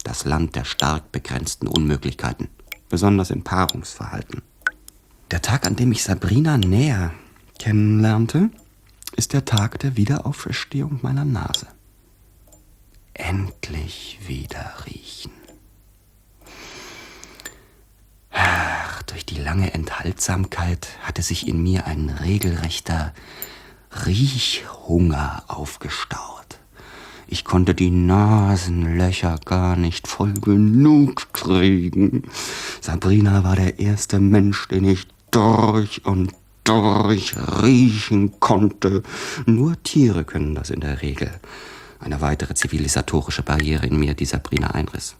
das Land der stark begrenzten Unmöglichkeiten, besonders im Paarungsverhalten. Der Tag, an dem ich Sabrina näher kennenlernte, ist der Tag der Wiederauferstehung meiner Nase. Endlich wieder riechen. Ach, durch die lange Enthaltsamkeit hatte sich in mir ein regelrechter Riechhunger aufgestaut. Ich konnte die Nasenlöcher gar nicht voll genug kriegen. Sabrina war der erste Mensch, den ich durch und durch riechen konnte. Nur Tiere können das in der Regel. Eine weitere zivilisatorische Barriere in mir, die Sabrina einriss.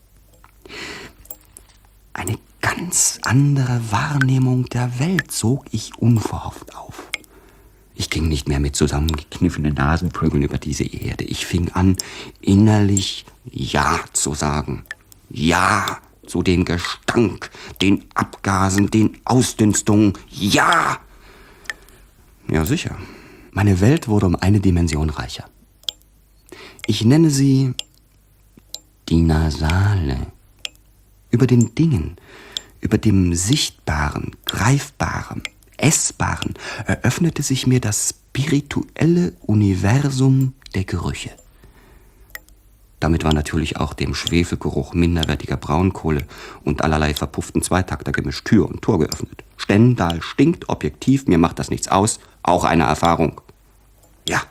Eine ganz andere Wahrnehmung der Welt sog ich unverhofft auf. Ich ging nicht mehr mit zusammengekniffenen Nasenflügeln über diese Erde. Ich fing an, innerlich Ja zu sagen. Ja zu dem Gestank, den Abgasen, den Ausdünstungen. Ja! Ja, sicher. Meine Welt wurde um eine Dimension reicher. Ich nenne sie die Nasale. Über den Dingen, über dem Sichtbaren, Greifbaren, Essbaren eröffnete sich mir das spirituelle Universum der Gerüche. Damit war natürlich auch dem Schwefelgeruch minderwertiger Braunkohle und allerlei verpufften Zweitaktergemisch Tür und Tor geöffnet. Stendal stinkt, objektiv, mir macht das nichts aus, auch eine Erfahrung. Ja,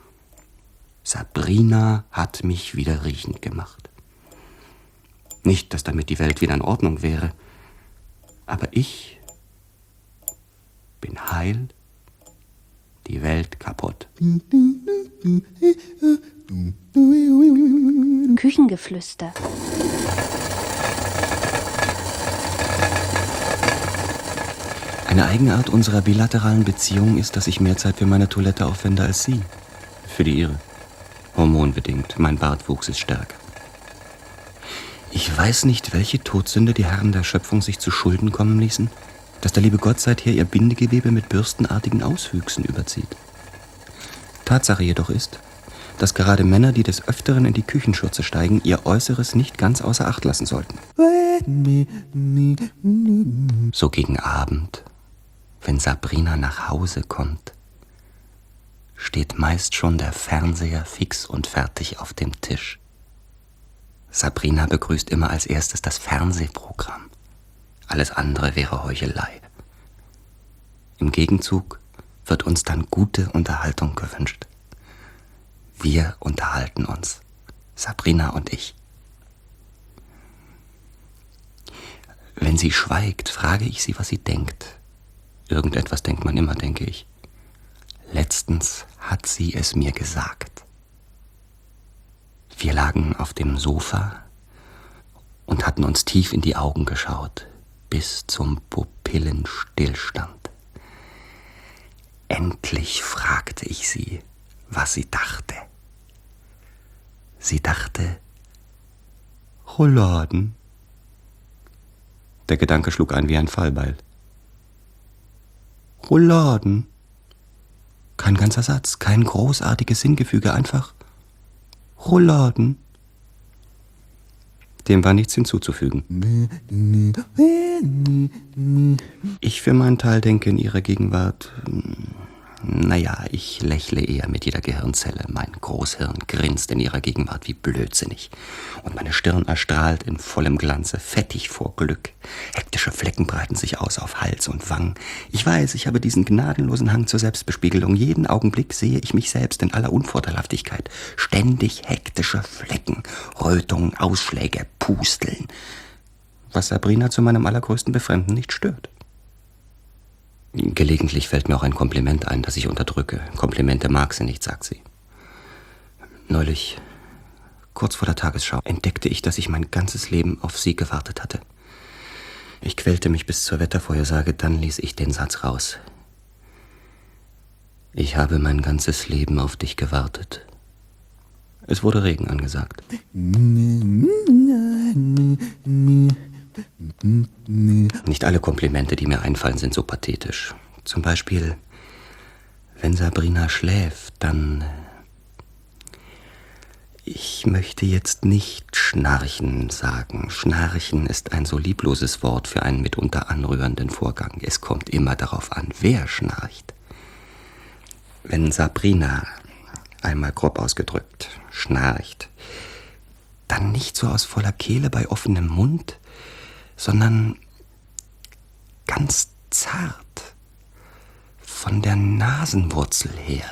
Sabrina hat mich wieder riechend gemacht. Nicht, dass damit die Welt wieder in Ordnung wäre, aber ich bin heil, die Welt kaputt. Küchengeflüster. Eine Eigenart unserer bilateralen Beziehung ist, dass ich mehr Zeit für meine Toilette aufwende als sie. Für die ihre. Hormonbedingt. Mein Bartwuchs ist stärker. Ich weiß nicht, welche Todsünde die Herren der Schöpfung sich zu Schulden kommen ließen, dass der liebe Gott seither ihr Bindegewebe mit bürstenartigen Auswüchsen überzieht. Tatsache jedoch ist, dass gerade Männer, die des Öfteren in die Küchenschürze steigen, ihr Äußeres nicht ganz außer Acht lassen sollten. So gegen Abend, wenn Sabrina nach Hause kommt, steht meist schon der Fernseher fix und fertig auf dem Tisch. Sabrina begrüßt immer als erstes das Fernsehprogramm. Alles andere wäre Heuchelei. Im Gegenzug wird uns dann gute Unterhaltung gewünscht. Wir unterhalten uns, Sabrina und ich. Wenn sie schweigt, frage ich sie, was sie denkt. Irgendetwas denkt man immer, denke ich. Letztens hat sie es mir gesagt. Wir lagen auf dem Sofa und hatten uns tief in die Augen geschaut, bis zum Pupillenstillstand. Endlich fragte ich sie, was sie dachte. Sie dachte, Rouladen. Der Gedanke schlug ein wie ein Fallbeil. Rouladen. Kein ganzer Satz, kein großartiges Sinngefüge, einfach Rouladen. Dem war nichts hinzuzufügen. Ich für meinen Teil denke in ihrer Gegenwart, naja, ich lächle eher mit jeder Gehirnzelle. Mein Großhirn grinst in ihrer Gegenwart wie blödsinnig. Und meine Stirn erstrahlt in vollem Glanze, fettig vor Glück. Hektische Flecken breiten sich aus auf Hals und Wangen. Ich weiß, ich habe diesen gnadenlosen Hang zur Selbstbespiegelung. Jeden Augenblick sehe ich mich selbst in aller Unvorteilhaftigkeit. Ständig hektische Flecken, Rötungen, Ausschläge, Pusteln. Was Sabrina zu meinem allergrößten Befremden nicht stört. Gelegentlich fällt mir auch ein Kompliment ein, das ich unterdrücke. Komplimente mag sie nicht, sagt sie. Neulich, kurz vor der Tagesschau, entdeckte ich, dass ich mein ganzes Leben auf sie gewartet hatte. Ich quälte mich bis zur Wettervorhersage, dann ließ ich den Satz raus. Ich habe mein ganzes Leben auf dich gewartet. Es wurde Regen angesagt. Nicht alle Komplimente, die mir einfallen, sind so pathetisch. Zum Beispiel, wenn Sabrina schläft, dann... Ich möchte jetzt nicht Schnarchen sagen. Schnarchen ist ein so liebloses Wort für einen mitunter anrührenden Vorgang. Es kommt immer darauf an, wer schnarcht. Wenn Sabrina, einmal grob ausgedrückt, schnarcht, dann nicht so aus voller Kehle bei offenem Mund, sondern ganz zart, von der Nasenwurzel her.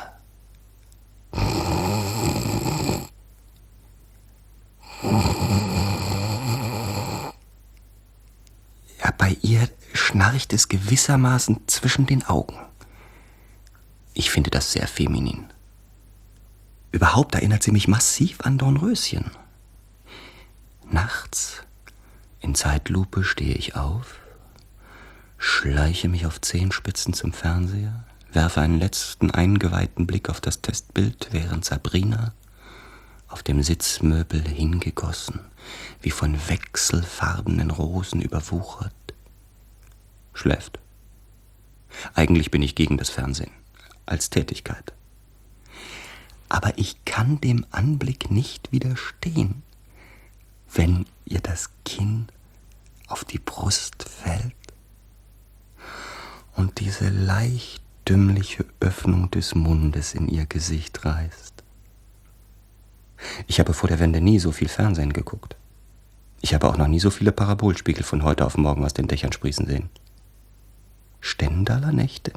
Ja, bei ihr schnarcht es gewissermaßen zwischen den Augen. Ich finde das sehr feminin. Überhaupt erinnert sie mich massiv an Dornröschen. Nachts, in Zeitlupe, stehe ich auf, schleiche mich auf Zehenspitzen zum Fernseher, werfe einen letzten eingeweihten Blick auf das Testbild, während Sabrina, auf dem Sitzmöbel hingegossen, wie von wechselfarbenen Rosen überwuchert, schläft. Eigentlich bin ich gegen das Fernsehen, als Tätigkeit. Aber ich kann dem Anblick nicht widerstehen, wenn ihr das Kinn auf die Brust fällt und diese leicht dümmliche Öffnung des Mundes in ihr Gesicht reißt. Ich habe vor der Wende nie so viel Fernsehen geguckt. Ich habe auch noch nie so viele Parabolspiegel von heute auf morgen aus den Dächern sprießen sehen. Stendaler Nächte.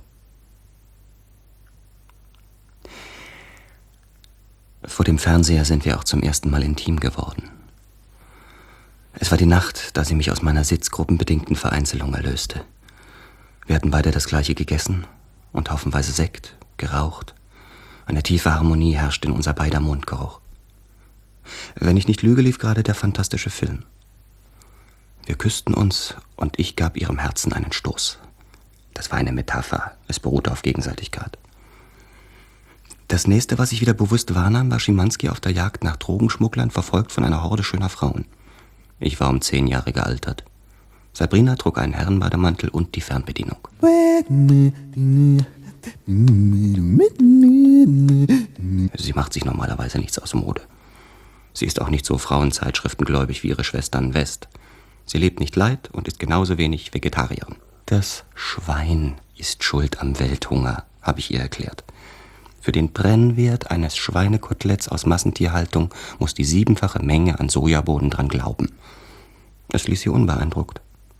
Vor dem Fernseher sind wir auch zum ersten Mal intim geworden. Es war die Nacht, da sie mich aus meiner sitzgruppenbedingten Vereinzelung erlöste. Wir hatten beide das Gleiche gegessen und haufenweise Sekt, geraucht. Eine tiefe Harmonie herrschte in unser beider Mundgeruch. Wenn ich nicht lüge, lief gerade der fantastische Film. Wir küssten uns und ich gab ihrem Herzen einen Stoß. Das war eine Metapher, es beruhte auf Gegenseitigkeit. Das nächste, was ich wieder bewusst wahrnahm, war Schimanski auf der Jagd nach Drogenschmugglern, verfolgt von einer Horde schöner Frauen. Ich war um 10 Jahre gealtert. Sabrina trug einen Herrenbademantel und die Fernbedienung. Sie macht sich normalerweise nichts aus Mode. Sie ist auch nicht so frauenzeitschriftengläubig wie ihre Schwestern West. Sie lebt nicht Leid und ist genauso wenig Vegetarierin. Das Schwein ist schuld am Welthunger, habe ich ihr erklärt. Für den Brennwert eines Schweinekoteletts aus Massentierhaltung muss die 7-fache Menge an Sojabohnen dran glauben. Es ließ sie unbeeindruckt.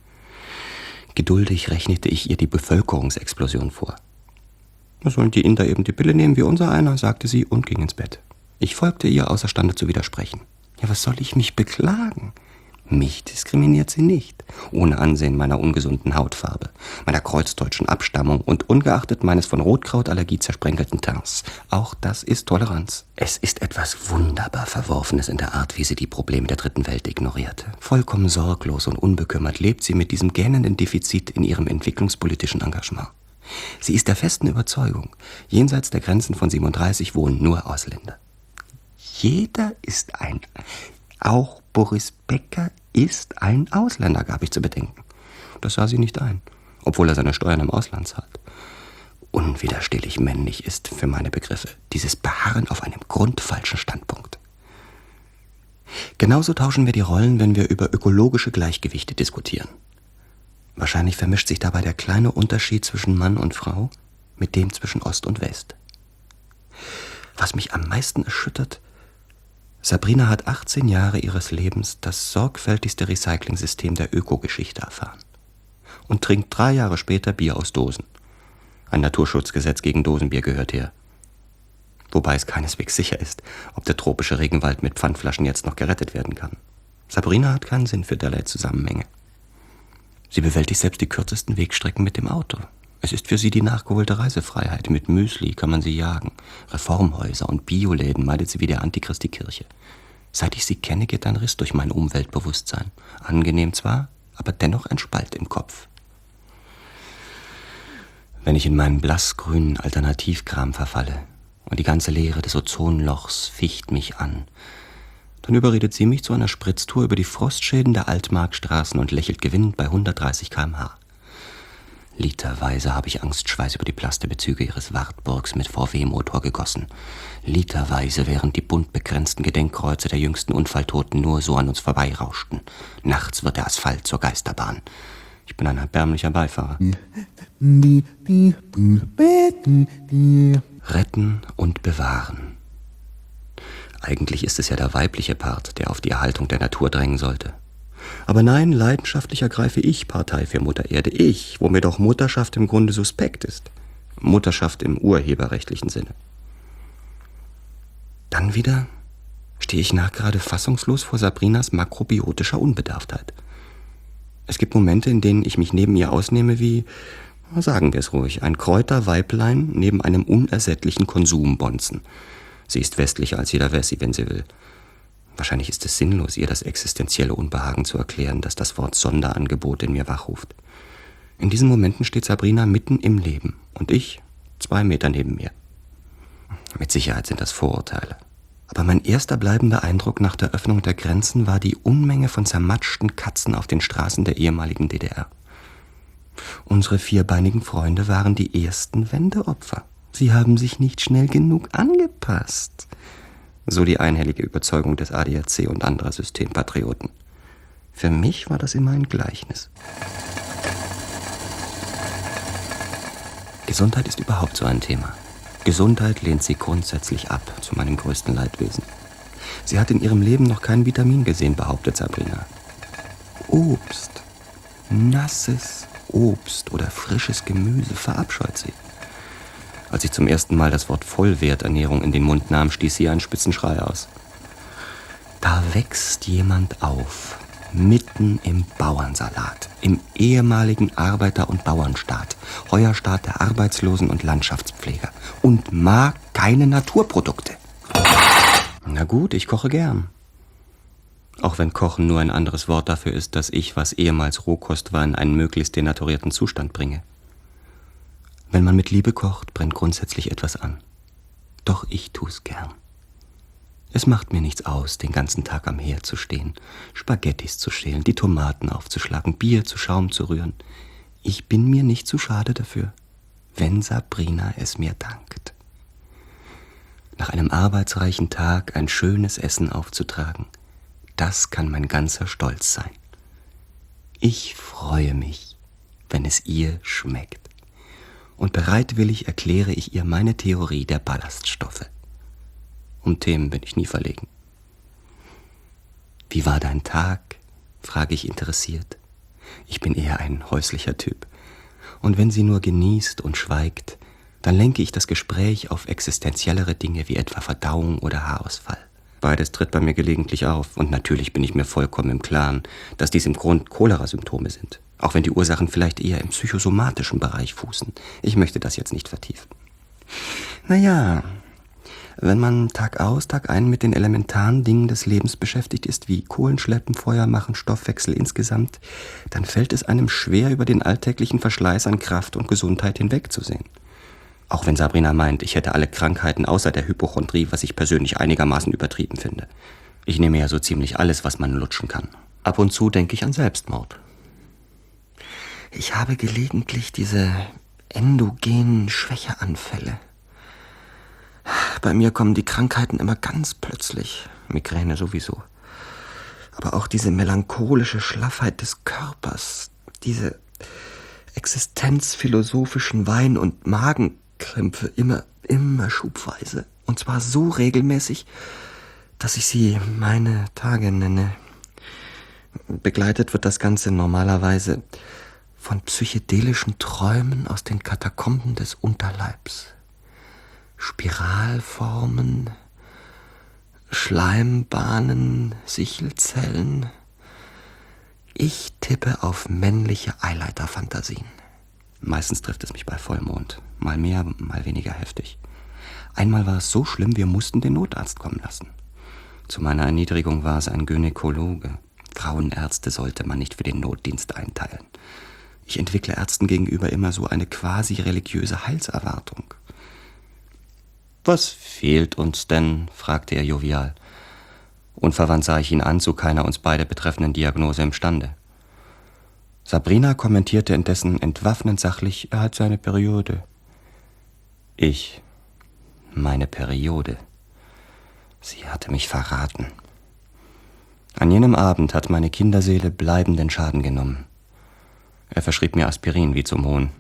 Geduldig rechnete ich ihr die Bevölkerungsexplosion vor. Da sollen die Inder eben die Pille nehmen wie unser einer, sagte sie und ging ins Bett. Ich folgte ihr, außerstande zu widersprechen. Ja, was soll ich mich beklagen? Mich diskriminiert sie nicht, ohne Ansehen meiner ungesunden Hautfarbe, meiner kreuzdeutschen Abstammung und ungeachtet meines von Rotkrautallergie zersprenkelten Teins. Auch das ist Toleranz. Es ist etwas wunderbar Verworfenes in der Art, wie sie die Probleme der dritten Welt ignorierte. Vollkommen sorglos und unbekümmert lebt sie mit diesem gähnenden Defizit in ihrem entwicklungspolitischen Engagement. Sie ist der festen Überzeugung, jenseits der Grenzen von 37 wohnen nur Ausländer. Jeder ist ein... Auch Boris Becker ist ein Ausländer, gab ich zu bedenken. Das sah sie nicht ein, obwohl er seine Steuern im Ausland zahlt. Unwiderstehlich männlich ist für meine Begriffe dieses Beharren auf einem grundfalschen Standpunkt. Genauso tauschen wir die Rollen, wenn wir über ökologische Gleichgewichte diskutieren. Wahrscheinlich vermischt sich dabei der kleine Unterschied zwischen Mann und Frau mit dem zwischen Ost und West. Was mich am meisten erschüttert: Sabrina hat 18 Jahre ihres Lebens das sorgfältigste Recycling-System der Ökogeschichte erfahren und trinkt 3 Jahre später Bier aus Dosen. Ein Naturschutzgesetz gegen Dosenbier gehört her. Wobei es keineswegs sicher ist, ob der tropische Regenwald mit Pfandflaschen jetzt noch gerettet werden kann. Sabrina hat keinen Sinn für derlei Zusammenhänge. Sie bewältigt selbst die kürzesten Wegstrecken mit dem Auto. Es ist für sie die nachgeholte Reisefreiheit. Mit Müsli kann man sie jagen. Reformhäuser und Bioläden meidet sie wie der Antichrist die Kirche. Seit ich sie kenne, geht ein Riss durch mein Umweltbewusstsein. Angenehm zwar, aber dennoch ein Spalt im Kopf. Wenn ich in meinen blassgrünen Alternativkram verfalle und die ganze Leere des Ozonlochs ficht mich an, dann überredet sie mich zu einer Spritztour über die Frostschäden der Altmarkstraßen und lächelt gewinnend bei 130 km/h. Literweise habe ich Angstschweiß über die Plastebezüge ihres Wartburgs mit VW-Motor gegossen. Literweise, während die bunt begrenzten Gedenkkreuze der jüngsten Unfalltoten nur so an uns vorbeirauschten. Nachts wird der Asphalt zur Geisterbahn. Ich bin ein erbärmlicher Beifahrer. Retten und bewahren. Eigentlich ist es ja der weibliche Part, der auf die Erhaltung der Natur drängen sollte. Aber nein, leidenschaftlich ergreife ich Partei für Mutter Erde. Ich, wo mir doch Mutterschaft im Grunde suspekt ist. Mutterschaft im urheberrechtlichen Sinne. Dann wieder stehe ich nachgerade fassungslos vor Sabrinas makrobiotischer Unbedarftheit. Es gibt Momente, in denen ich mich neben ihr ausnehme wie, sagen wir es ruhig, ein Kräuterweiblein neben einem unersättlichen Konsumbonzen. Sie ist westlicher als jeder Wessi, wenn sie will. Wahrscheinlich ist es sinnlos, ihr das existenzielle Unbehagen zu erklären, das das Wort Sonderangebot in mir wachruft. In diesen Momenten steht Sabrina mitten im Leben und ich 2 Meter neben mir. Mit Sicherheit sind das Vorurteile. Aber mein erster bleibender Eindruck nach der Öffnung der Grenzen war die Unmenge von zermatschten Katzen auf den Straßen der ehemaligen DDR. Unsere vierbeinigen Freunde waren die ersten Wendeopfer. Sie haben sich nicht schnell genug angepasst. So die einhellige Überzeugung des ADAC und anderer Systempatrioten. Für mich war das immer ein Gleichnis. Gesundheit ist überhaupt so ein Thema. Gesundheit lehnt sie grundsätzlich ab, zu meinem größten Leidwesen. Sie hat in ihrem Leben noch kein Vitamin gesehen, behauptet Sabrina. Obst, nasses Obst oder frisches Gemüse verabscheut sie. Als ich zum ersten Mal das Wort Vollwerternährung in den Mund nahm, stieß sie einen spitzen Schrei aus. Da wächst jemand auf, mitten im Bauernsalat, im ehemaligen Arbeiter- und Bauernstaat, Heuerstaat der Arbeitslosen und Landschaftspfleger und mag keine Naturprodukte. Na gut, ich koche gern. Auch wenn Kochen nur ein anderes Wort dafür ist, dass ich, was ehemals Rohkost war, in einen möglichst denaturierten Zustand bringe. Wenn man mit Liebe kocht, brennt grundsätzlich etwas an. Doch ich tu's gern. Es macht mir nichts aus, den ganzen Tag am Herd zu stehen, Spaghettis zu schälen, die Tomaten aufzuschlagen, Bier zu Schaum zu rühren. Ich bin mir nicht zu schade dafür, wenn Sabrina es mir dankt. Nach einem arbeitsreichen Tag ein schönes Essen aufzutragen, das kann mein ganzer Stolz sein. Ich freue mich, wenn es ihr schmeckt. Und bereitwillig erkläre ich ihr meine Theorie der Ballaststoffe. Um Themen bin ich nie verlegen. Wie war dein Tag? Frage ich interessiert. Ich bin eher ein häuslicher Typ. Und wenn sie nur genießt und schweigt, dann lenke ich das Gespräch auf existenziellere Dinge wie etwa Verdauung oder Haarausfall. Beides tritt bei mir gelegentlich auf. Und natürlich bin ich mir vollkommen im Klaren, dass dies im Grund Cholera-Symptome sind. Auch wenn die Ursachen vielleicht eher im psychosomatischen Bereich fußen. Ich möchte das jetzt nicht vertiefen. Naja, wenn man Tag aus, Tag ein mit den elementaren Dingen des Lebens beschäftigt ist, wie Kohlenschleppen, Feuer machen, Stoffwechsel insgesamt, dann fällt es einem schwer, über den alltäglichen Verschleiß an Kraft und Gesundheit hinwegzusehen. Auch wenn Sabrina meint, ich hätte alle Krankheiten außer der Hypochondrie, was ich persönlich einigermaßen übertrieben finde. Ich nehme ja so ziemlich alles, was man lutschen kann. Ab und zu denke ich an Selbstmord. Ich habe gelegentlich diese endogenen Schwächeanfälle. Bei mir kommen die Krankheiten immer ganz plötzlich. Migräne sowieso. Aber auch diese melancholische Schlaffheit des Körpers, diese existenzphilosophischen Wein- und Magenkrämpfe immer schubweise. Und zwar so regelmäßig, dass ich sie meine Tage nenne. Begleitet wird das Ganze normalerweise von psychedelischen Träumen aus den Katakomben des Unterleibs. Spiralformen, Schleimbahnen, Sichelzellen. Ich tippe auf männliche Eileiterfantasien. Meistens trifft es mich bei Vollmond. Mal mehr, mal weniger heftig. Einmal war es so schlimm, wir mussten den Notarzt kommen lassen. Zu meiner Erniedrigung war es ein Gynäkologe. Frauenärzte sollte man nicht für den Notdienst einteilen. Ich entwickle Ärzten gegenüber immer so eine quasi religiöse Heilserwartung. »Was fehlt uns denn?« fragte er jovial. Unverwandt sah ich ihn an, zu keiner uns beide betreffenden Diagnose imstande. Sabrina kommentierte indessen entwaffnend sachlich, er hat seine Periode. Meine Periode. Sie hatte mich verraten. An jenem Abend hat meine Kinderseele bleibenden Schaden genommen. Er verschrieb mir Aspirin wie zum Hohn.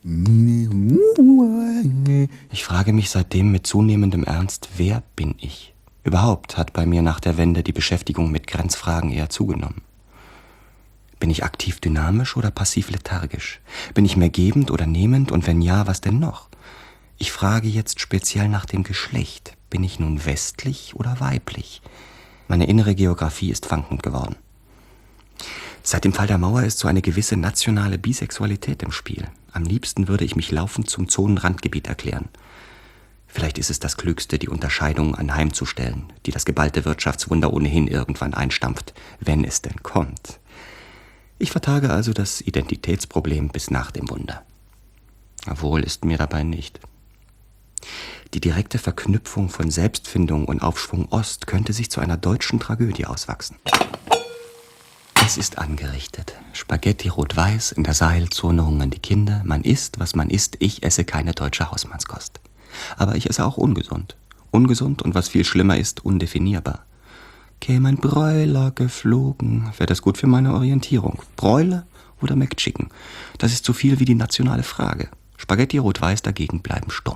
Ich frage mich seitdem mit zunehmendem Ernst, wer bin ich? Überhaupt hat bei mir nach der Wende die Beschäftigung mit Grenzfragen eher zugenommen. Bin ich aktiv dynamisch oder passiv lethargisch? Bin ich mehr gebend oder nehmend und wenn ja, was denn noch? Ich frage jetzt speziell nach dem Geschlecht. Bin ich nun westlich oder weiblich? Meine innere Geografie ist wankend geworden. Seit dem Fall der Mauer ist so eine gewisse nationale Bisexualität im Spiel. Am liebsten würde ich mich laufend zum Zonenrandgebiet erklären. Vielleicht ist es das Klügste, die Unterscheidung anheimzustellen, die das geballte Wirtschaftswunder ohnehin irgendwann einstampft, wenn es denn kommt. Ich vertage also das Identitätsproblem bis nach dem Wunder. Wohl ist mir dabei nicht. Die direkte Verknüpfung von Selbstfindung und Aufschwung Ost könnte sich zu einer deutschen Tragödie auswachsen. Es ist angerichtet. Spaghetti rot-weiß, in der Seilzone hungern die Kinder. Man isst, was man isst. Ich esse keine deutsche Hausmannskost. Aber ich esse auch ungesund. Ungesund und was viel schlimmer ist, undefinierbar. Käme ein Bräuler geflogen, wäre das gut für meine Orientierung. Bräuler oder McChicken? Das ist so viel wie die nationale Frage. Spaghetti rot-weiß dagegen bleiben stumm.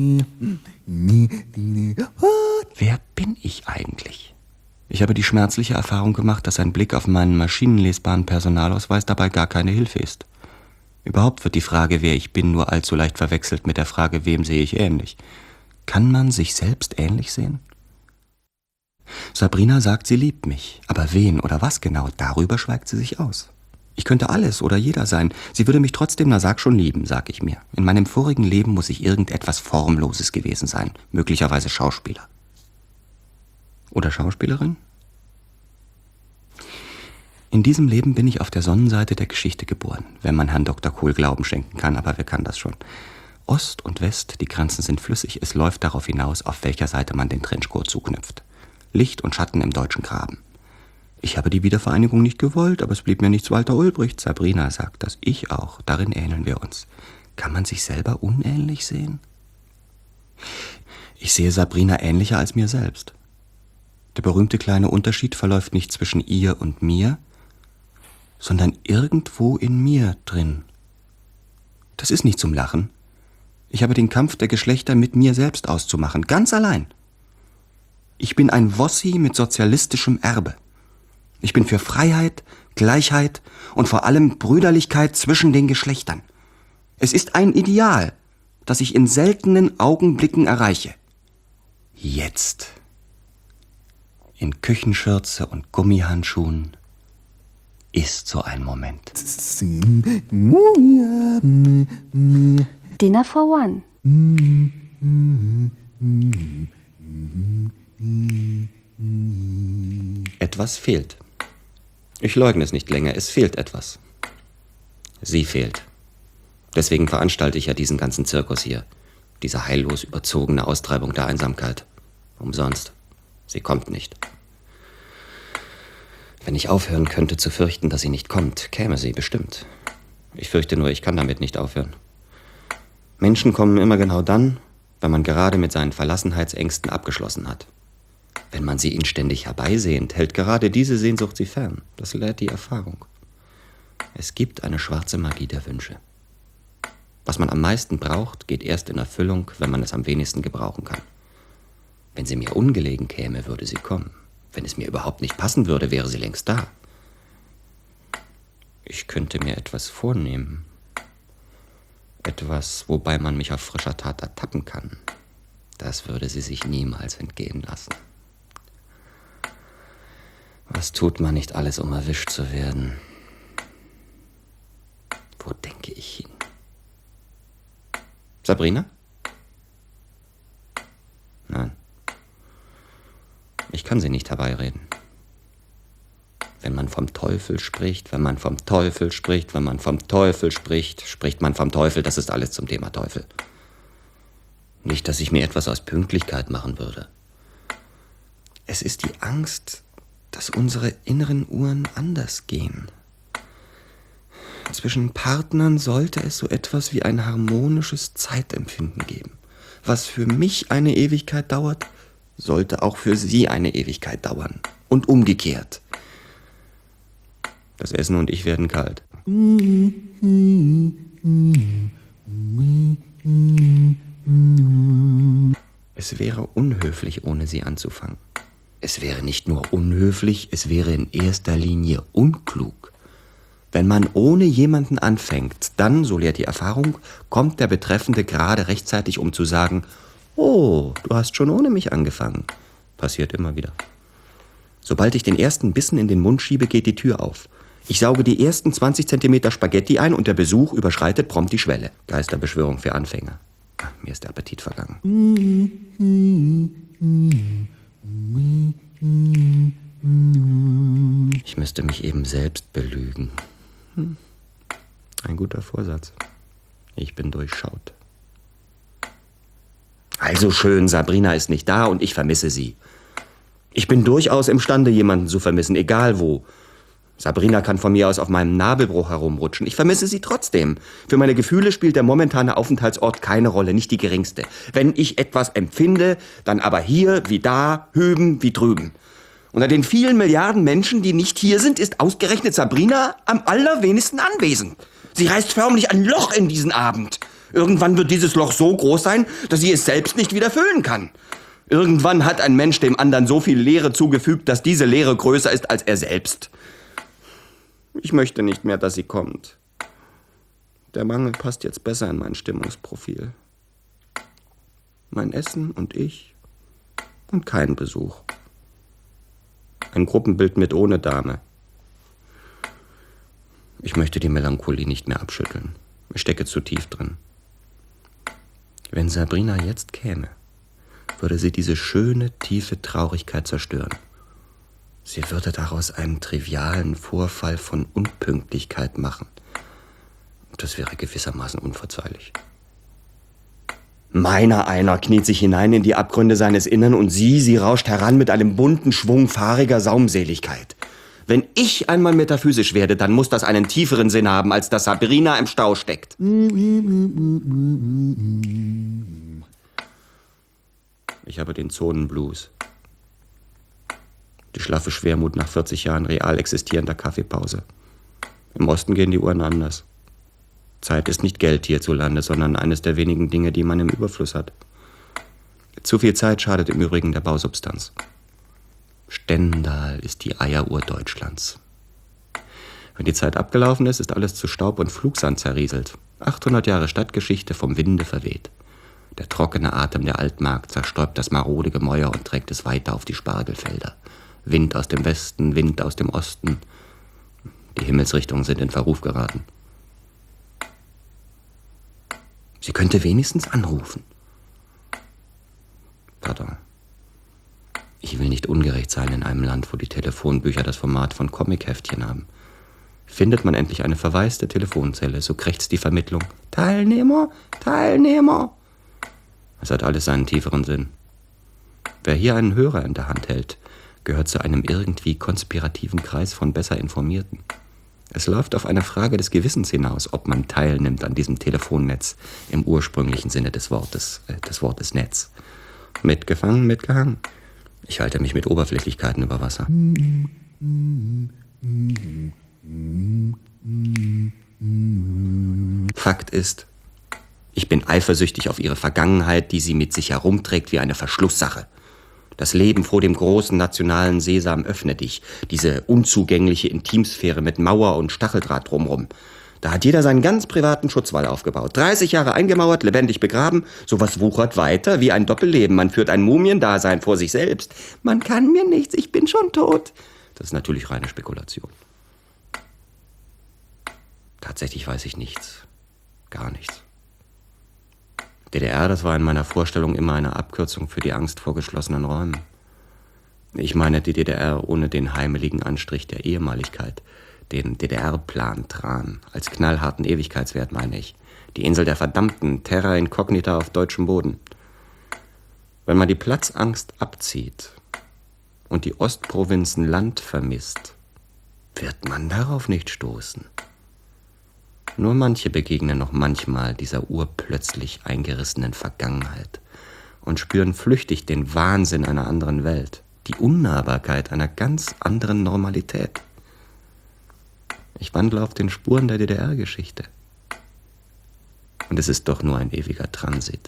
Wer bin ich eigentlich? Ich habe die schmerzliche Erfahrung gemacht, dass ein Blick auf meinen maschinenlesbaren Personalausweis dabei gar keine Hilfe ist. Überhaupt wird die Frage, wer ich bin, nur allzu leicht verwechselt mit der Frage, wem sehe ich ähnlich. Kann man sich selbst ähnlich sehen? Sabrina sagt, sie liebt mich. Aber wen oder was genau, darüber schweigt sie sich aus. Ich könnte alles oder jeder sein. Sie würde mich trotzdem, na sag schon, lieben, sag ich mir. In meinem vorigen Leben muss ich irgendetwas Formloses gewesen sein. Möglicherweise Schauspieler. Oder Schauspielerin? In diesem Leben bin ich auf der Sonnenseite der Geschichte geboren, wenn man Herrn Dr. Kohl Glauben schenken kann, aber wer kann das schon? Ost und West, die Grenzen sind flüssig, es läuft darauf hinaus, auf welcher Seite man den Trenchcoat zuknüpft. Licht und Schatten im deutschen Graben. Ich habe die Wiedervereinigung nicht gewollt, aber es blieb mir nichts Walter Ulbricht. Sabrina sagt das, ich auch, darin ähneln wir uns. Kann man sich selber unähnlich sehen? Ich sehe Sabrina ähnlicher als mir selbst. Der berühmte kleine Unterschied verläuft nicht zwischen ihr und mir, sondern irgendwo in mir drin. Das ist nicht zum Lachen. Ich habe den Kampf der Geschlechter mit mir selbst auszumachen, ganz allein. Ich bin ein Wossi mit sozialistischem Erbe. Ich bin für Freiheit, Gleichheit und vor allem Brüderlichkeit zwischen den Geschlechtern. Es ist ein Ideal, das ich in seltenen Augenblicken erreiche. Jetzt. In Küchenschürze und Gummihandschuhen ist so ein Moment. Dinner for One. Etwas fehlt. Ich leugne es nicht länger, es fehlt etwas. Sie fehlt. Deswegen veranstalte ich ja diesen ganzen Zirkus hier. Diese heillos überzogene Austreibung der Einsamkeit. Umsonst. Sie kommt nicht. Wenn ich aufhören könnte zu fürchten, dass sie nicht kommt, käme sie bestimmt. Ich fürchte nur, ich kann damit nicht aufhören. Menschen kommen immer genau dann, wenn man gerade mit seinen Verlassenheitsängsten abgeschlossen hat. Wenn man sie inständig herbeisehnt, hält gerade diese Sehnsucht sie fern. Das lehrt die Erfahrung. Es gibt eine schwarze Magie der Wünsche. Was man am meisten braucht, geht erst in Erfüllung, wenn man es am wenigsten gebrauchen kann. Wenn sie mir ungelegen käme, würde sie kommen. Wenn es mir überhaupt nicht passen würde, wäre sie längst da. Ich könnte mir etwas vornehmen. Etwas, wobei man mich auf frischer Tat ertappen kann. Das würde sie sich niemals entgehen lassen. Was tut man nicht alles, um erwischt zu werden? Wo denke ich hin? Sabrina? Nein. Ich kann sie nicht herbeireden. Wenn man vom Teufel spricht, wenn man vom Teufel spricht, wenn man vom Teufel spricht, spricht man vom Teufel, das ist alles zum Thema Teufel. Nicht, dass ich mir etwas aus Pünktlichkeit machen würde. Es ist die Angst, dass unsere inneren Uhren anders gehen. Zwischen Partnern sollte es so etwas wie ein harmonisches Zeitempfinden geben. Was für mich eine Ewigkeit dauert, sollte auch für sie eine Ewigkeit dauern. Und umgekehrt. Das Essen und ich werden kalt. Es wäre unhöflich, ohne sie anzufangen. Es wäre nicht nur unhöflich, es wäre in erster Linie unklug. Wenn man ohne jemanden anfängt, dann, so lehrt die Erfahrung, kommt der Betreffende gerade rechtzeitig, um zu sagen, oh, du hast schon ohne mich angefangen. Passiert immer wieder. Sobald ich den ersten Bissen in den Mund schiebe, geht die Tür auf. Ich sauge die ersten 20 Zentimeter Spaghetti ein und der Besuch überschreitet prompt die Schwelle. Geisterbeschwörung für Anfänger. Ach, mir ist der Appetit vergangen. Ich müsste mich eben selbst belügen. Ein guter Vorsatz. Ich bin durchschaut. Also schön, Sabrina ist nicht da und ich vermisse sie. Ich bin durchaus imstande, jemanden zu vermissen, egal wo. Sabrina kann von mir aus auf meinem Nabelbruch herumrutschen. Ich vermisse sie trotzdem. Für meine Gefühle spielt der momentane Aufenthaltsort keine Rolle, nicht die geringste. Wenn ich etwas empfinde, dann aber hier wie da, hüben wie drüben. Unter den vielen Milliarden Menschen, die nicht hier sind, ist ausgerechnet Sabrina am allerwenigsten anwesend. Sie reißt förmlich ein Loch in diesen Abend. Irgendwann wird dieses Loch so groß sein, dass sie es selbst nicht wieder füllen kann. Irgendwann hat ein Mensch dem anderen so viel Leere zugefügt, dass diese Leere größer ist als er selbst. Ich möchte nicht mehr, dass sie kommt. Der Mangel passt jetzt besser in mein Stimmungsprofil. Mein Essen und ich und kein Besuch. Ein Gruppenbild mit ohne Dame. Ich möchte die Melancholie nicht mehr abschütteln. Ich stecke zu tief drin. Wenn Sabrina jetzt käme, würde sie diese schöne, tiefe Traurigkeit zerstören. Sie würde daraus einen trivialen Vorfall von Unpünktlichkeit machen. Das wäre gewissermaßen unverzeihlich. Meiner einer kniet sich hinein in die Abgründe seines Innern und sie rauscht heran mit einem bunten Schwung fahriger Saumseligkeit. Wenn ich einmal metaphysisch werde, dann muss das einen tieferen Sinn haben, als dass Sabrina im Stau steckt. Ich habe den Zonenblues. Die schlaffe Schwermut nach 40 Jahren real existierender Kaffeepause. Im Osten gehen die Uhren anders. Zeit ist nicht Geld hierzulande, sondern eines der wenigen Dinge, die man im Überfluss hat. Zu viel Zeit schadet im Übrigen der Bausubstanz. Stendal ist die Eieruhr Deutschlands. Wenn die Zeit abgelaufen ist, ist alles zu Staub und Flugsand zerrieselt. 800 Jahre Stadtgeschichte vom Winde verweht. Der trockene Atem der Altmark zerstäubt das marode Gemäuer und trägt es weiter auf die Spargelfelder. Wind aus dem Westen, Wind aus dem Osten. Die Himmelsrichtungen sind in Verruf geraten. Sie könnte wenigstens anrufen. Pardon. Ich will nicht ungerecht sein in einem Land, wo die Telefonbücher das Format von Comicheftchen haben. Findet man endlich eine verwaiste Telefonzelle, so krächzt die Vermittlung. Teilnehmer, Teilnehmer. Es hat alles seinen tieferen Sinn. Wer hier einen Hörer in der Hand hält, gehört zu einem irgendwie konspirativen Kreis von besser Informierten. Es läuft auf eine Frage des Gewissens hinaus, ob man teilnimmt an diesem Telefonnetz im ursprünglichen Sinne des Wortes Netz. Mitgefangen, mitgehangen. Ich halte mich mit Oberflächlichkeiten über Wasser. Fakt ist, ich bin eifersüchtig auf ihre Vergangenheit, die sie mit sich herumträgt wie eine Verschlusssache. Das Leben vor dem großen nationalen Sesam öffne dich, diese unzugängliche Intimsphäre mit Mauer und Stacheldraht drumrum. Da hat jeder seinen ganz privaten Schutzwall aufgebaut. 30 Jahre eingemauert, lebendig begraben. Sowas wuchert weiter wie ein Doppelleben. Man führt ein Mumiendasein vor sich selbst. Man kann mir nichts, ich bin schon tot. Das ist natürlich reine Spekulation. Tatsächlich weiß ich nichts. Gar nichts. DDR, das war in meiner Vorstellung immer eine Abkürzung für die Angst vor geschlossenen Räumen. Ich meine die DDR ohne den heimeligen Anstrich der Ehemaligkeit, den DDR-Plan Tran, als knallharten Ewigkeitswert meine ich. Die Insel der verdammten Terra Incognita auf deutschem Boden. Wenn man die Platzangst abzieht und die Ostprovinzen Land vermisst, wird man darauf nicht stoßen. Nur manche begegnen noch manchmal dieser urplötzlich eingerissenen Vergangenheit und spüren flüchtig den Wahnsinn einer anderen Welt, die Unnahbarkeit einer ganz anderen Normalität. Ich wandle auf den Spuren der DDR-Geschichte. Und es ist doch nur ein ewiger Transit.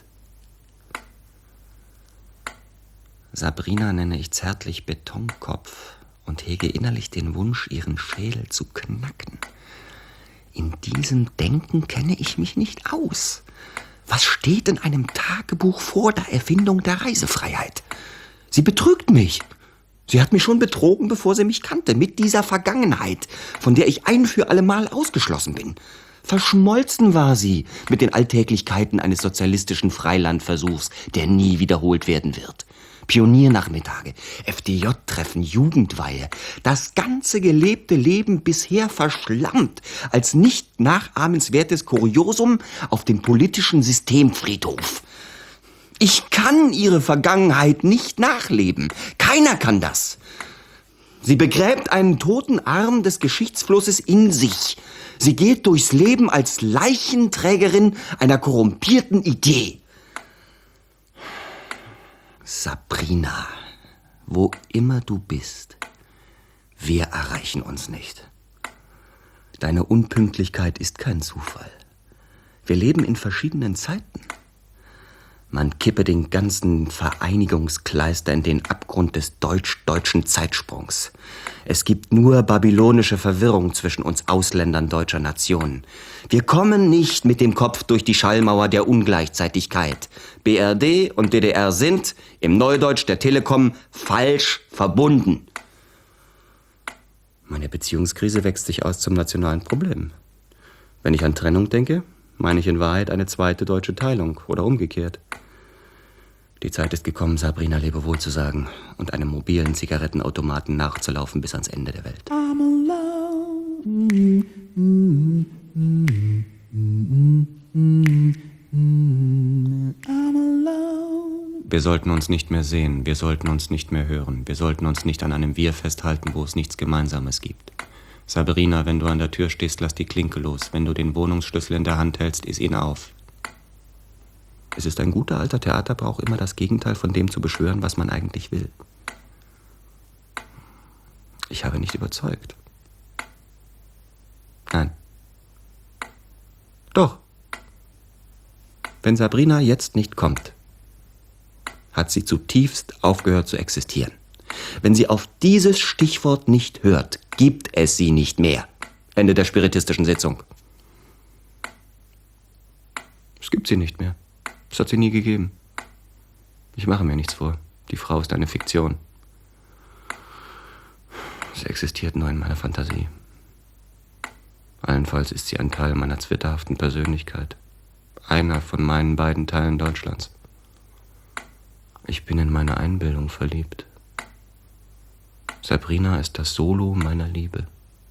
Sabrina nenne ich zärtlich Betonkopf und hege innerlich den Wunsch, ihren Schädel zu knacken. In diesem Denken kenne ich mich nicht aus. Was steht in einem Tagebuch vor der Erfindung der Reisefreiheit? Sie betrügt mich. Sie hat mich schon betrogen, bevor sie mich kannte, mit dieser Vergangenheit, von der ich ein für allemal ausgeschlossen bin. Verschmolzen war sie mit den Alltäglichkeiten eines sozialistischen Freilandversuchs, der nie wiederholt werden wird. Pioniernachmittage, FDJ-Treffen, Jugendweihe, das ganze gelebte Leben bisher verschlammt als nicht nachahmenswertes Kuriosum auf dem politischen Systemfriedhof. Ich kann ihre Vergangenheit nicht nachleben. Keiner kann das. Sie begräbt einen toten Arm des Geschichtsflusses in sich. Sie geht durchs Leben als Leichenträgerin einer korrumpierten Idee. Sabrina, wo immer du bist, wir erreichen uns nicht. Deine Unpünktlichkeit ist kein Zufall. Wir leben in verschiedenen Zeiten. Man kippe den ganzen Vereinigungskleister in den Abgrund des deutsch-deutschen Zeitsprungs. Es gibt nur babylonische Verwirrung zwischen uns Ausländern deutscher Nationen. Wir kommen nicht mit dem Kopf durch die Schallmauer der Ungleichzeitigkeit. BRD und DDR sind, im Neudeutsch der Telekom, falsch verbunden. Meine Beziehungskrise wächst sich aus zum nationalen Problem. Wenn ich an Trennung denke, meine ich in Wahrheit eine zweite deutsche Teilung oder umgekehrt. Die Zeit ist gekommen, Sabrina Lebewohl zu sagen und einem mobilen Zigarettenautomaten nachzulaufen bis ans Ende der Welt. I'm alone. I'm alone. Wir sollten uns nicht mehr sehen, wir sollten uns nicht mehr hören, wir sollten uns nicht an einem Wir festhalten, wo es nichts Gemeinsames gibt. Sabrina, wenn du an der Tür stehst, lass die Klinke los. Wenn du den Wohnungsschlüssel in der Hand hältst, iss ihn auf. Es ist ein guter alter Theaterbrauch, immer das Gegenteil von dem zu beschwören, was man eigentlich will. Ich habe nicht überzeugt. Nein. Doch. Wenn Sabrina jetzt nicht kommt, hat sie zutiefst aufgehört zu existieren. Wenn sie auf dieses Stichwort nicht hört, gibt es sie nicht mehr. Ende der spiritistischen Sitzung. Es gibt sie nicht mehr. Es hat sie nie gegeben. Ich mache mir nichts vor. Die Frau ist eine Fiktion. Sie existiert nur in meiner Fantasie. Allenfalls ist sie ein Teil meiner zwitterhaften Persönlichkeit. Einer von meinen beiden Teilen Deutschlands. Ich bin in meine Einbildung verliebt. Sabrina ist das Solo meiner Liebe.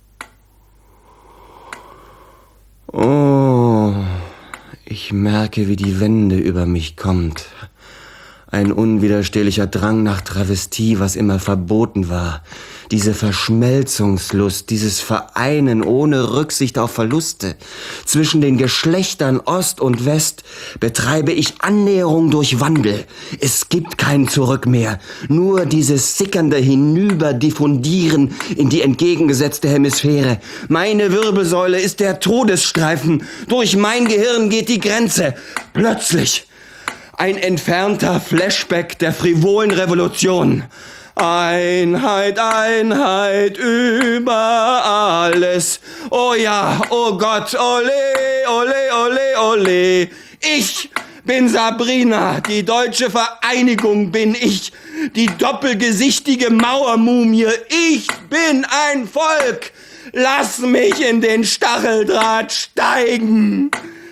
Oh, ich merke, wie die Wende über mich kommt. Ein unwiderstehlicher Drang nach Travestie, was immer verboten war. Diese Verschmelzungslust, dieses Vereinen ohne Rücksicht auf Verluste. Zwischen den Geschlechtern Ost und West betreibe ich Annäherung durch Wandel. Es gibt kein Zurück mehr. Nur dieses sickernde Hinüberdiffundieren in die entgegengesetzte Hemisphäre. Meine Wirbelsäule ist der Todesstreifen. Durch mein Gehirn geht die Grenze. Plötzlich ein entfernter Flashback der frivolen Revolution. Einheit, Einheit über alles. Oh ja, oh Gott, ole, ole, ole, ole. Ich bin Sabrina, die deutsche Vereinigung bin ich. Die doppelgesichtige Mauermumie, ich bin ein Volk. Lass mich in den Stacheldraht steigen.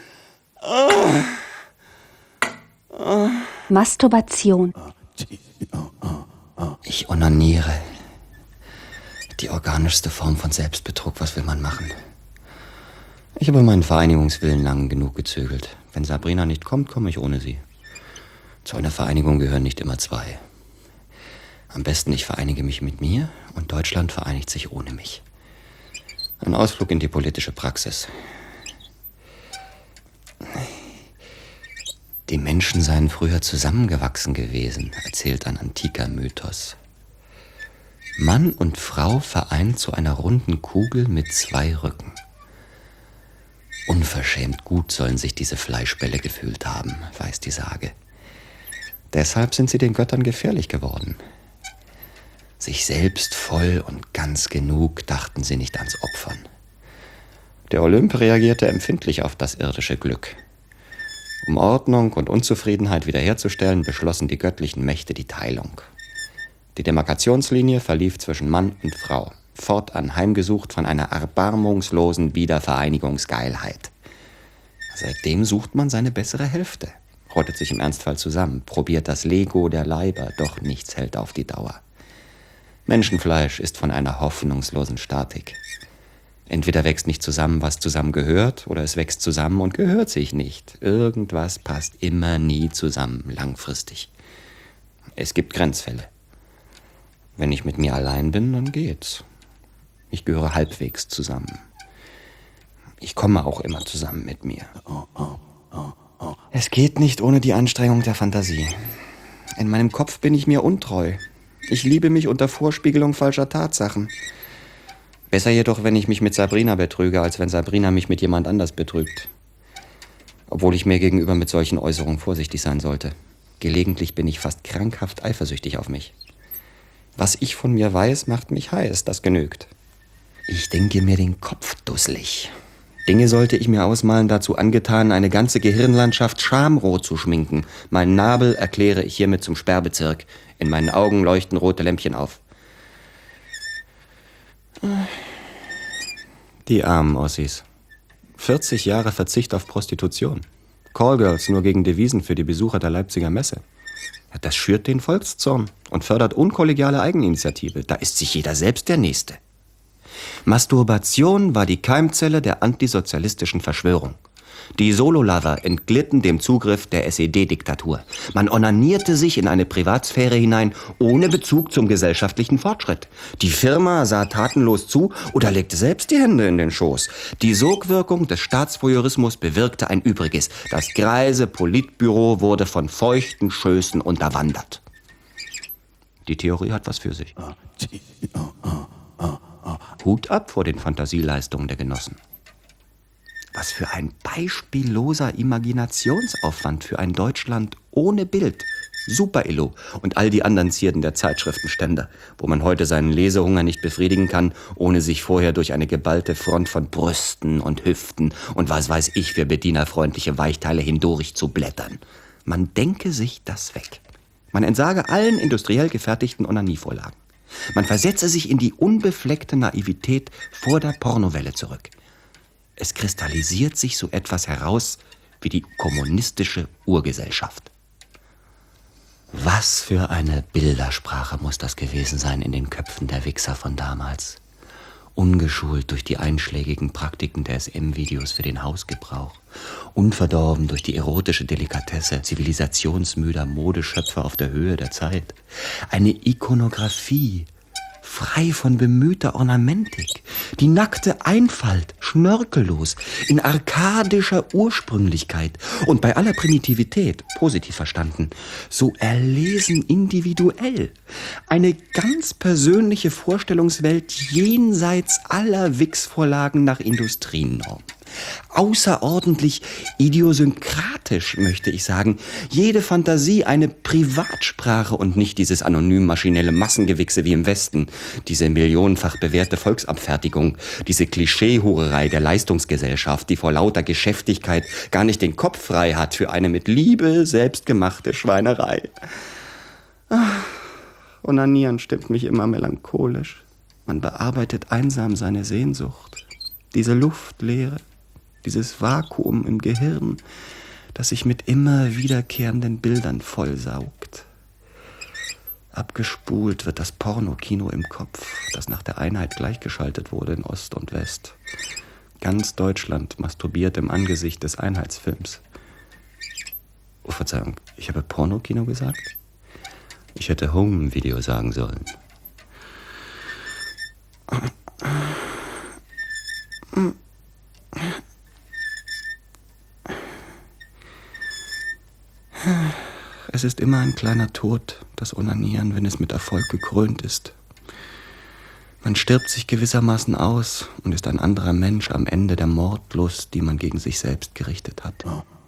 Masturbation. Ich onaniere. Die organischste Form von Selbstbetrug, was will man machen? Ich habe meinen Vereinigungswillen lang genug gezögert. Wenn Sabrina nicht kommt, komme ich ohne sie. Zu einer Vereinigung gehören nicht immer zwei. Am besten, ich vereinige mich mit mir und Deutschland vereinigt sich ohne mich. Ein Ausflug in die politische Praxis. Die Menschen seien früher zusammengewachsen gewesen, erzählt ein antiker Mythos. Mann und Frau vereint zu einer runden Kugel mit 2 Rücken. Unverschämt gut sollen sich diese Fleischbälle gefühlt haben, weiß die Sage. Deshalb sind sie den Göttern gefährlich geworden. Sich selbst voll und ganz genug dachten sie nicht ans Opfern. Der Olymp reagierte empfindlich auf das irdische Glück. Um Ordnung und Unzufriedenheit wiederherzustellen, beschlossen die göttlichen Mächte die Teilung. Die Demarkationslinie verlief zwischen Mann und Frau, fortan heimgesucht von einer erbarmungslosen Wiedervereinigungsgeilheit. Seitdem sucht man seine bessere Hälfte, rottet sich im Ernstfall zusammen, probiert das Lego der Leiber, doch nichts hält auf die Dauer. Menschenfleisch ist von einer hoffnungslosen Statik. Entweder wächst nicht zusammen, was zusammen gehört, oder es wächst zusammen und gehört sich nicht. Irgendwas passt immer nie zusammen, langfristig. Es gibt Grenzfälle. Wenn ich mit mir allein bin, dann geht's. Ich gehöre halbwegs zusammen. Ich komme auch immer zusammen mit mir. Es geht nicht ohne die Anstrengung der Fantasie. In meinem Kopf bin ich mir untreu. Ich liebe mich unter Vorspiegelung falscher Tatsachen. Besser jedoch, wenn ich mich mit Sabrina betrüge, als wenn Sabrina mich mit jemand anders betrügt. Obwohl ich mir gegenüber mit solchen Äußerungen vorsichtig sein sollte. Gelegentlich bin ich fast krankhaft eifersüchtig auf mich. Was ich von mir weiß, macht mich heiß, das genügt. Ich denke mir den Kopf dusselig. Dinge sollte ich mir ausmalen, dazu angetan, eine ganze Gehirnlandschaft schamrot zu schminken. Meinen Nabel erkläre ich hiermit zum Sperrbezirk. In meinen Augen leuchten rote Lämpchen auf. Die armen Ossis. 40 Jahre Verzicht auf Prostitution. Callgirls nur gegen Devisen für die Besucher der Leipziger Messe. Das schürt den Volkszorn und fördert unkollegiale Eigeninitiative. Da ist sich jeder selbst der Nächste. Masturbation war die Keimzelle der antisozialistischen Verschwörung. Die Sololover entglitten dem Zugriff der SED-Diktatur. Man onanierte sich in eine Privatsphäre hinein, ohne Bezug zum gesellschaftlichen Fortschritt. Die Firma sah tatenlos zu oder legte selbst die Hände in den Schoß. Die Sogwirkung des Staatsvoyeurismus bewirkte ein Übriges. Das greise Politbüro wurde von feuchten Schößen unterwandert. Die Theorie hat was für sich. Hut ab vor den Fantasieleistungen der Genossen. Was für ein beispielloser Imaginationsaufwand für ein Deutschland ohne Bild. Super-Illo und all die anderen Zierden der Zeitschriftenständer, wo man heute seinen Lesehunger nicht befriedigen kann, ohne sich vorher durch eine geballte Front von Brüsten und Hüften und was weiß ich für bedienerfreundliche Weichteile hindurch zu blättern. Man denke sich das weg. Man entsage allen industriell gefertigten Onanievorlagen. Man versetze sich in die unbefleckte Naivität vor der Pornowelle zurück. Es kristallisiert sich so etwas heraus wie die kommunistische Urgesellschaft. Was für eine Bildersprache muss das gewesen sein in den Köpfen der Wichser von damals. Ungeschult durch die einschlägigen Praktiken der SM-Videos für den Hausgebrauch. Unverdorben durch die erotische Delikatesse zivilisationsmüder Modeschöpfer auf der Höhe der Zeit. Eine Ikonografie, frei von bemühter Ornamentik. Die nackte Einfalt, schnörkellos, in arkadischer Ursprünglichkeit und bei aller Primitivität, positiv verstanden, so erlesen individuell. Eine ganz persönliche Vorstellungswelt jenseits aller Wix-Vorlagen nach Industrienormen. Außerordentlich idiosynkratisch, möchte ich sagen. Jede Fantasie eine Privatsprache und nicht dieses anonym maschinelle Massengewichse wie im Westen. Diese millionenfach bewährte Volksabfertigung, diese Klischeehurerei der Leistungsgesellschaft, die vor lauter Geschäftigkeit gar nicht den Kopf frei hat für eine mit Liebe selbstgemachte Schweinerei. Onanieren stimmt mich immer melancholisch. Man bearbeitet einsam seine Sehnsucht. Diese Luftleere, dieses Vakuum im Gehirn, das sich mit immer wiederkehrenden Bildern vollsaugt. Abgespult wird das Pornokino im Kopf, das nach der Einheit gleichgeschaltet wurde in Ost und West. Ganz Deutschland masturbiert im Angesicht des Einheitsfilms. Oh, Verzeihung, ich habe Pornokino gesagt? Ich hätte Home-Video sagen sollen. es ist immer ein kleiner Tod, das Onanieren, wenn es mit Erfolg gekrönt ist. Man stirbt sich gewissermaßen aus und ist ein anderer Mensch am Ende der Mordlust, die man gegen sich selbst gerichtet hat.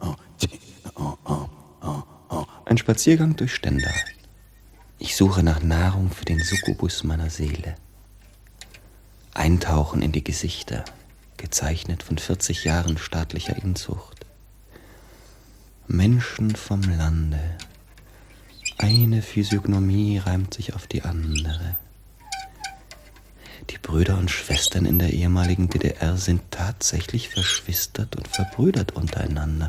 Ein Spaziergang durch Stendal. Ich suche nach Nahrung für den Succubus meiner Seele. Eintauchen in die Gesichter, gezeichnet von 40 Jahren staatlicher Inzucht. Menschen vom Lande. Eine Physiognomie reimt sich auf die andere. Die Brüder und Schwestern in der ehemaligen DDR sind tatsächlich verschwistert und verbrüdert untereinander.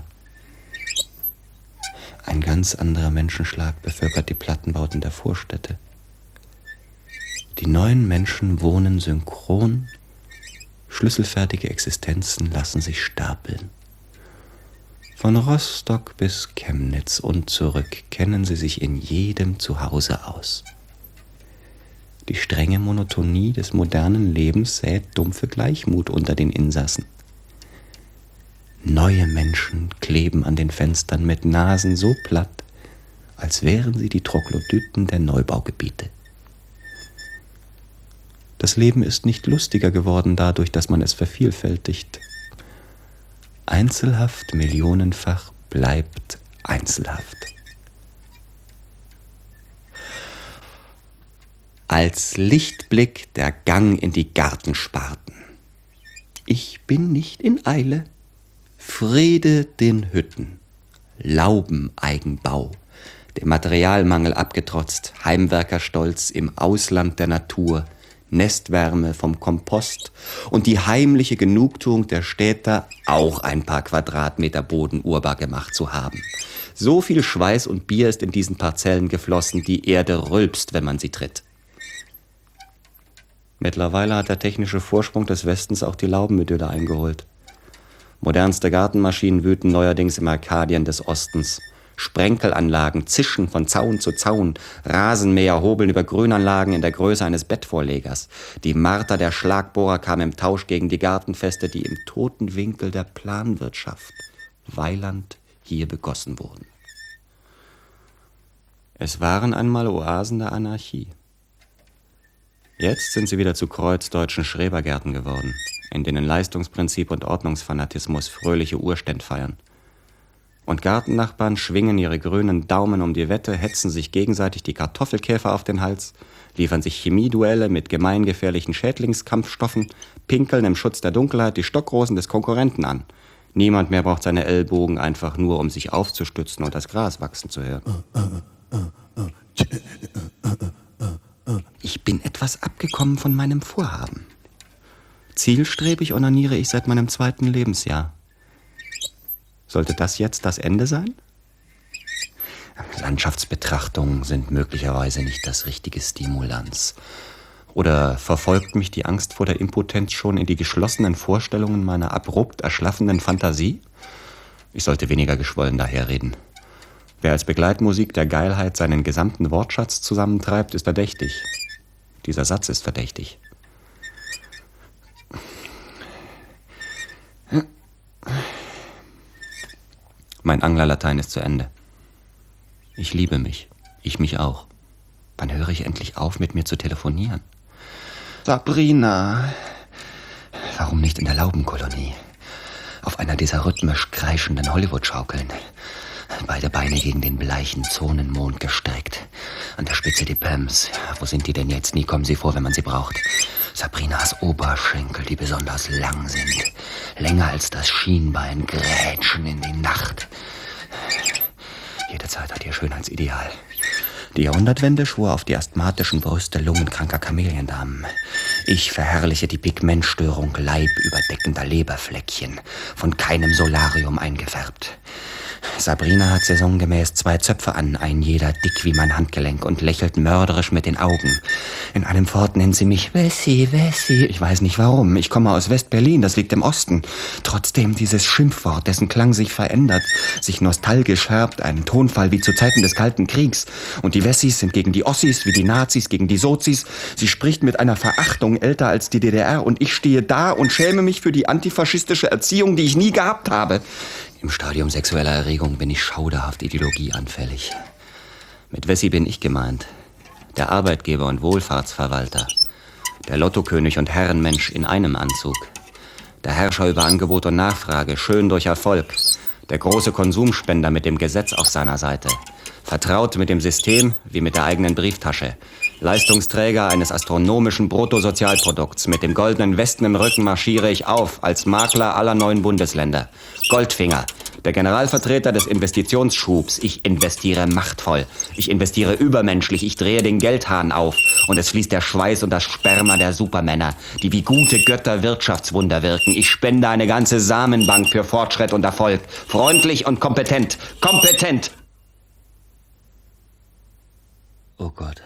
Ein ganz anderer Menschenschlag bevölkert die Plattenbauten der Vorstädte. Die neuen Menschen wohnen synchron, schlüsselfertige Existenzen lassen sich stapeln. Von Rostock bis Chemnitz und zurück kennen sie sich in jedem Zuhause aus. Die strenge Monotonie des modernen Lebens sät dumpfe Gleichmut unter den Insassen. Neue Menschen kleben an den Fenstern mit Nasen so platt, als wären sie die Troglodyten der Neubaugebiete. Das Leben ist nicht lustiger geworden dadurch, dass man es vervielfältigt. Einzelhaft, millionenfach bleibt einzelhaft. Als Lichtblick der Gang in die Gartensparten. Ich bin nicht in Eile. Friede den Hütten. Laubeneigenbau. Dem Materialmangel abgetrotzt. Heimwerkerstolz im Ausland der Natur. Nestwärme vom Kompost und die heimliche Genugtuung der Städter, auch ein paar Quadratmeter Boden urbar gemacht zu haben. So viel Schweiß und Bier ist in diesen Parzellen geflossen, die Erde rülpst, wenn man sie tritt. Mittlerweile hat der technische Vorsprung des Westens auch die Laubenidylle eingeholt. Modernste Gartenmaschinen wüten neuerdings im Arkadien des Ostens. Sprenkelanlagen zischen von Zaun zu Zaun, Rasenmäher hobeln über Grünanlagen in der Größe eines Bettvorlegers. Die Marter der Schlagbohrer kam im Tausch gegen die Gartenfeste, die im toten Winkel der Planwirtschaft Weiland hier begossen wurden. Es waren einmal Oasen der Anarchie. Jetzt sind sie wieder zu kreuzdeutschen Schrebergärten geworden, in denen Leistungsprinzip und Ordnungsfanatismus fröhliche Urständ feiern. Und Gartennachbarn schwingen ihre grünen Daumen um die Wette, hetzen sich gegenseitig die Kartoffelkäfer auf den Hals, liefern sich Chemieduelle mit gemeingefährlichen Schädlingskampfstoffen, pinkeln im Schutz der Dunkelheit die Stockrosen des Konkurrenten an. Niemand mehr braucht seine Ellbogen einfach nur, um sich aufzustützen und das Gras wachsen zu hören. Ich bin etwas abgekommen von meinem Vorhaben. Zielstrebig onaniere ich seit meinem 2. Lebensjahr. Sollte das jetzt das Ende sein? Landschaftsbetrachtungen sind möglicherweise nicht das richtige Stimulans. Oder verfolgt mich die Angst vor der Impotenz schon in die geschlossenen Vorstellungen meiner abrupt erschlaffenden Fantasie? Ich sollte weniger geschwollen daherreden. Wer als Begleitmusik der Geilheit seinen gesamten Wortschatz zusammentreibt, ist verdächtig. Dieser Satz ist verdächtig. Mein Anglerlatein ist zu Ende. Ich liebe mich. Ich mich auch. Wann höre ich endlich auf, mit mir zu telefonieren? Sabrina. Warum nicht in der Laubenkolonie? Auf einer dieser rhythmisch kreischenden Hollywood-Schaukeln. Beide Beine gegen den bleichen Zonenmond gestreckt. An der Spitze die Pams. Wo sind die denn jetzt? Nie kommen sie vor, wenn man sie braucht. Sabrinas Oberschenkel, die besonders lang sind. Länger als das Schienbein, grätschen in die Nacht. Jede Zeit hat ihr Schönheitsideal. Die Jahrhundertwende schwor auf die asthmatischen Brüste lungenkranker Kameliendamen. Ich verherrliche die Pigmentstörung leibüberdeckender Leberfleckchen, von keinem Solarium eingefärbt. Sabrina hat saisongemäß 2 Zöpfe an, ein jeder dick wie mein Handgelenk, und lächelt mörderisch mit den Augen. In einem Fort nennt sie mich Wessi, Wessi. Ich weiß nicht warum. Ich komme aus West-Berlin, das liegt im Osten. Trotzdem dieses Schimpfwort, dessen Klang sich verändert, sich nostalgisch herbt, einen Tonfall wie zu Zeiten des Kalten Kriegs. Und die Wessis sind gegen die Ossis, wie die Nazis gegen die Sozis. Sie spricht mit einer Verachtung älter als die DDR, und ich stehe da und schäme mich für die antifaschistische Erziehung, die ich nie gehabt habe. Im Stadium sexueller Erregung bin ich schauderhaft ideologieanfällig. Mit Wessi bin ich gemeint. Der Arbeitgeber und Wohlfahrtsverwalter. Der Lottokönig und Herrenmensch in einem Anzug. Der Herrscher über Angebot und Nachfrage, schön durch Erfolg. Der große Konsumspender mit dem Gesetz auf seiner Seite. Vertraut mit dem System wie mit der eigenen Brieftasche. Leistungsträger eines astronomischen Bruttosozialprodukts. Mit dem goldenen Westen im Rücken marschiere ich auf als Makler aller 9 Bundesländer. Goldfinger, der Generalvertreter des Investitionsschubs. Ich investiere machtvoll. Ich investiere übermenschlich. Ich drehe den Geldhahn auf. Und es fließt der Schweiß und das Sperma der Supermänner, die wie gute Götter Wirtschaftswunder wirken. Ich spende eine ganze Samenbank für Fortschritt und Erfolg. Freundlich und kompetent. Kompetent! Oh Gott.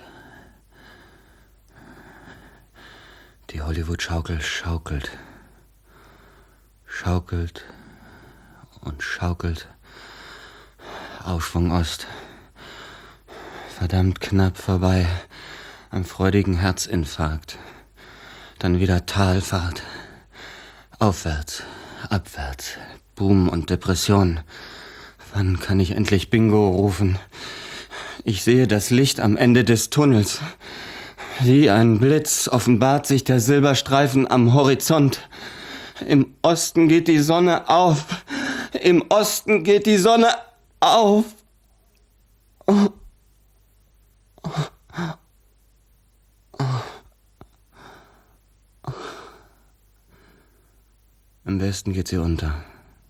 Die Hollywood-Schaukel schaukelt. Schaukelt und schaukelt. Aufschwung Ost. Verdammt knapp vorbei am freudigen Herzinfarkt. Dann wieder Talfahrt. Aufwärts, abwärts, Boom und Depression. Wann kann ich endlich Bingo rufen? Ich sehe das Licht am Ende des Tunnels. Wie ein Blitz offenbart sich der Silberstreifen am Horizont. Im Osten geht die Sonne auf. Im Osten geht die Sonne auf. Oh. Oh. Oh. Oh. Im Westen geht sie unter.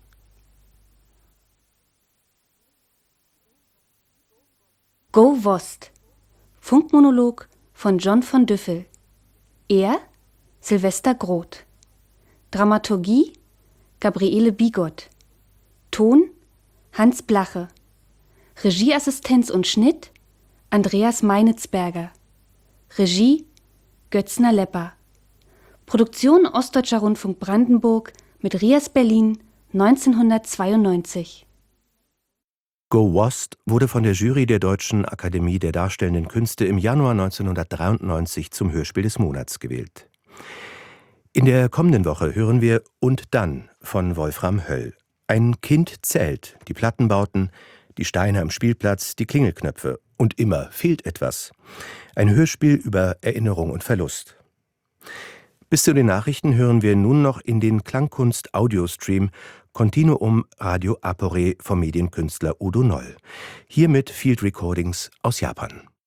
Go Wost. Funkmonolog von John von Düffel. Er Sylvester Groth. Dramaturgie Gabriele Bigot. Ton Hans Blache. Regieassistenz und Schnitt Andreas Meinitzberger. Regie Götzner Lepper. Produktion Ostdeutscher Rundfunk Brandenburg mit Rias Berlin 1992. Go Wost wurde von der Jury der Deutschen Akademie der Darstellenden Künste im Januar 1993 zum Hörspiel des Monats gewählt. In der kommenden Woche hören wir Und dann von Wolfram Höll. Ein Kind zählt, die Plattenbauten, die Steine am Spielplatz, die Klingelknöpfe. Und immer fehlt etwas. Ein Hörspiel über Erinnerung und Verlust. Bis zu den Nachrichten hören wir nun noch in den Klangkunst-Audiostream Continuum Radio Apore vom Medienkünstler Udo Noll. Hier mit Field Recordings aus Japan.